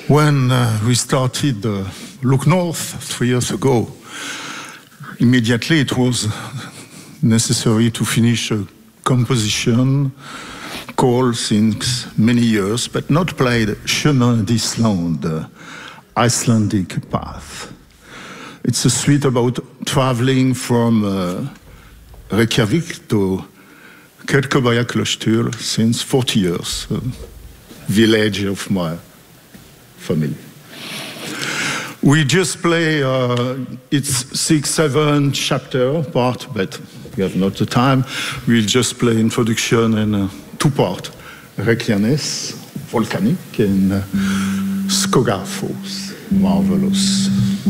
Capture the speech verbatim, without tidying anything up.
When uh, we started uh, Look North three years ago, immediately it was necessary to finish a composition called since many years, but not played, Chemin d'Islande, the Icelandic path. It's a suite about traveling from uh, Reykjavik to Kyrkjubæjarklaustur since forty years, a village of my family. We just play uh, its six, seven chapter part, but we have not the time. We'll just play introduction and uh, two part, Reykjanes, volcanic, and uh, Skógafoss, marvelous.